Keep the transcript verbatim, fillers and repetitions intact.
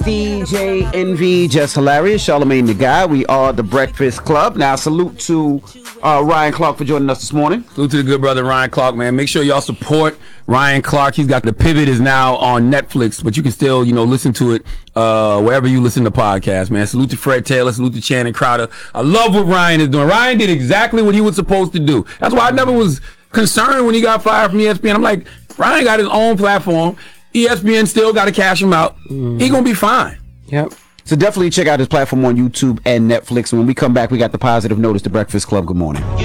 D J Envy, Just Hilarious, Charlamagne the Guy. We are the Breakfast Club. Now, salute to uh, Ryan Clark for joining us this morning. Salute to the good brother Ryan Clark, man. Make sure y'all support Ryan Clark. He's got The Pivot is now on Netflix, but you can still, you know, listen to it uh, wherever you listen to podcasts, man. Salute to Fred Taylor. Salute to Channing Crowder. I love what Ryan is doing. Ryan did exactly what he was supposed to do. That's why I never was concerned when he got fired from E S P N. I'm like, Ryan got his own platform. E S P N still got to cash him out. Mm. He gonna be fine. Yep. So definitely check out his platform on YouTube and Netflix. And when we come back, we got the positive notice. The Breakfast Club. Good morning.